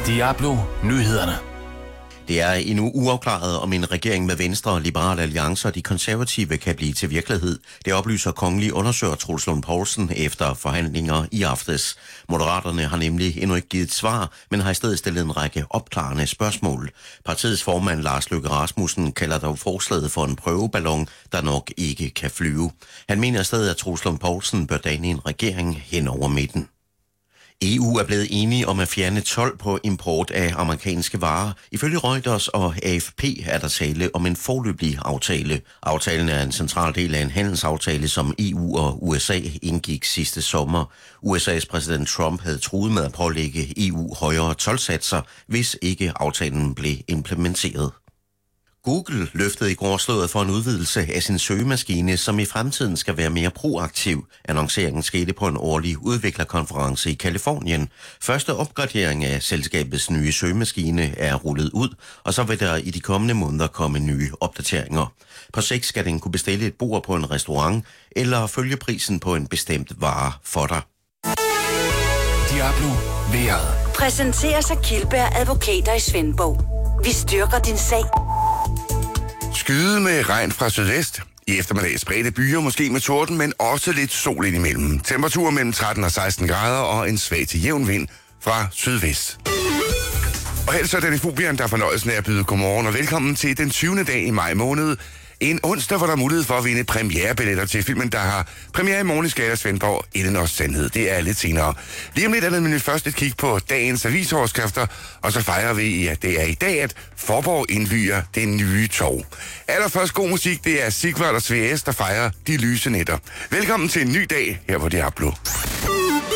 Diablo Nyhederne. Det er endnu uafklaret, om en regering med Venstre, Liberal Alliance og de konservative kan blive til virkelighed. Det oplyser kongelig undersøger Troels Lund Poulsen efter forhandlinger i aftes. Moderaterne har nemlig endnu ikke givet et svar, men har i stedet stillet en række opklarende spørgsmål. Partiets formand Lars Løkke Rasmussen kalder dog forslaget for en prøveballon, der nok ikke kan flyve. Han mener i stedet, at Troels Lund Poulsen bør danne en regering hen over midten. EU er blevet enige om at fjerne told på import af amerikanske varer. Ifølge Reuters og AFP er der tale om en foreløbig aftale. Aftalen er en central del af en handelsaftale, som EU og USA indgik sidste sommer. USA's præsident Trump havde truet med at pålægge EU højere toldsatser, hvis ikke aftalen blev implementeret. Google løftede i går sløret for en udvidelse af sin søgemaskine, som i fremtiden skal være mere proaktiv. Annonceringen skete på en årlig udviklerkonference i Kalifornien. Første opgradering af selskabets nye søgemaskine er rullet ud, og så vil der i de kommende måneder komme nye opdateringer. På sigt skal den kunne bestille et bord på en restaurant eller følge prisen på en bestemt vare for dig. Diablo Vejret. Præsenteres af Kildberg Advokater i Svendborg. Vi styrker din sag. Skyde med regn fra sydvest. I eftermiddag spredte byer, måske med torden, men også lidt sol indimellem. Temperaturer mellem 13 og 16 grader og en svag til jævn vind fra sydvest. Og helst er Dennis Fubian, der fornøjelsen af at byde godmorgen og velkommen til den 20. dag i maj måned. En onsdag, hvor der er mulighed for at vinde premierebilletter til filmen, der har premiere i morgen i Skala Svendborg, Ellen og Sandhed. Det er lidt senere. Lige om lidt er det nemlig først et kig på dagens avisoverskrifter, og så fejrer vi, at det er i dag, at Forborg indvier det nye tog. Allerførst god musik, det er Sigvard og Svæs, der fejrer de lyse nætter. Velkommen til en ny dag her på Diablo.